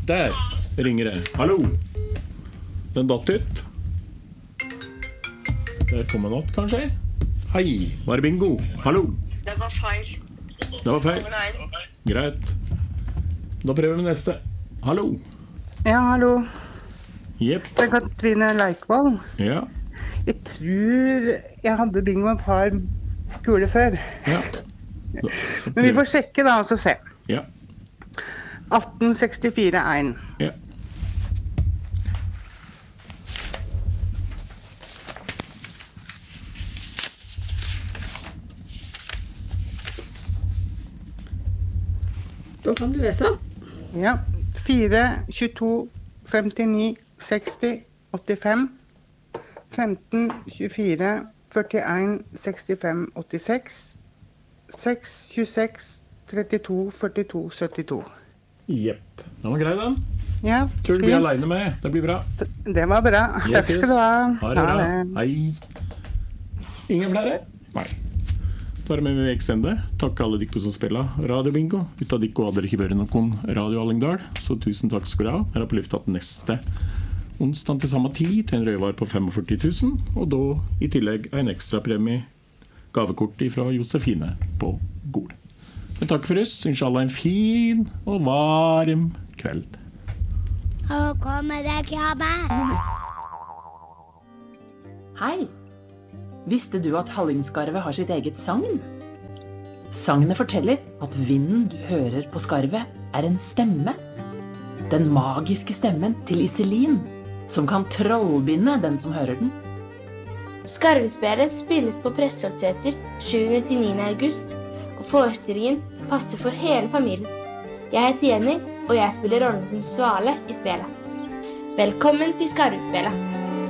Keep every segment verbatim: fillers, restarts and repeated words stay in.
Der ringer det. Hallo. Den datt ut. Der kom en natt, kanskje. Hei, var det bingo? Hallo. Det var feil. Det var feil. Greit. Da prøver vi neste. Hallo. Ja, hallo. Jepp. Det er Katrine Leikvold. Ja. Jeg tror jeg hadde bingo et par kule før. Ja. Da, Men vi får sjekke da, og så se. Ja. atten sekstifire én. Ja. Da kan du lese. Ja. fire, tjueto, femtini, seksti, åttifem. femten, tjuefire, førtien, sekstifem, åttiseks. seks, tjueseks, trettito, førtito, syttito. Jepp. Den var grei, den. Ja, Tror du blir fint. alene med. Det blir bra. Det var bra. Takk Yes, skal du ha. Ha det bra. Hei. Ingen flere? Nei. Da er det med ved eksende. Takk alle dere som spiller Radio Bingo. Uten dere hadde det ikke vært noen Radio Hallingdal, så tusen takk skal du ha. Her er på lufta neste onsdag til samme tid til en røyvar på førtifem tusen, og da i tillegg en ekstra premie gavekort fra Josefine på Gol. Men takk for oss. Inshallah en fin og varm kveld. Og kommer deg jobbe. Hei! Visste du at Hallingskarvet har sitt eget sagn? Sagnet forteller at vinden du hører på skarvet er en stemme. Den magiske stemmen til Iselin, som kan trollbinde den som hører den. Skarvespillet spilles på Prestholtseter sjuende til niende august, og forestillingen passer for hele familien. Jeg heter Jenny, og jeg spiller rollen som Svale i spillet. Velkommen til Skarvespillet.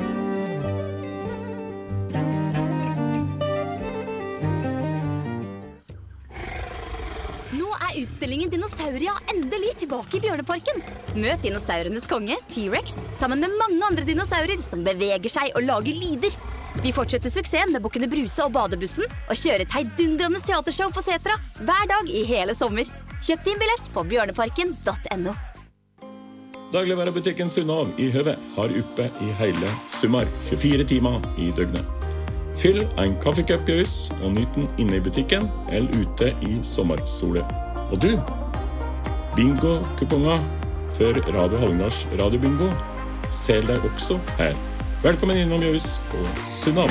Nå er utstillingen Dinosauria endelig tilbake i Bjørneparken. Møt dinosaurenes konge, T-Rex, sammen med mange andre dinosaurer som beveger seg og lager lyder. Vi fortsetter suksessen med Bukkene Bruse og Badebussen, og kjører et heidundrende teatershow på Setra hver dag i hele sommer. Kjøp din billett på bjørneparken punktum no. Dagligvarebutikken Sunnov i Høve har oppe i hele sommer, tjuefire timer i døgnet. Fyll en kaffekopp i oss og nyt den inne i butikken eller ute i sommersole. Og du, bingo-kuponger for Radio Hallingdals radiobingo selger deg også her. Velkommen innom i oss på Sunnov.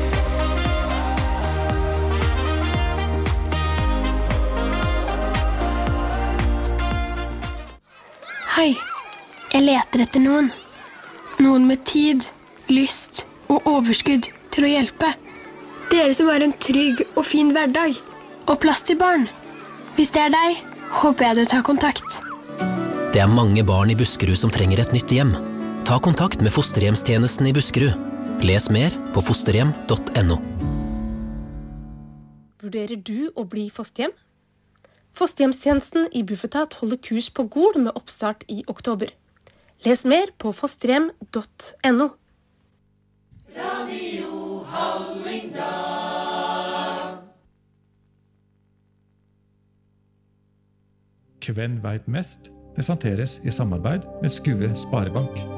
Hei, jeg leter etter noen. Noen med tid, lyst og overskudd til å hjelpe. Dere som har en trygg og fin hverdag, og plass til barn. Hvis det er deg, håper jeg du tar kontakt. Det er mange barn i Buskerud som trenger et nytt hjem. Ta kontakt med fosterhjemstjenesten i Buskerud. Les mer på fosterhjem punktum no. Vurderer du å bli fosterhjem? Fosterhjemstjenesten i Bufetat holder kurs på Gol med oppstart i oktober. Les mer på fosterhjem punktum no. Radio Hallingdal. Hvem vet mest presenteres i samarbeid med Skue Sparebank.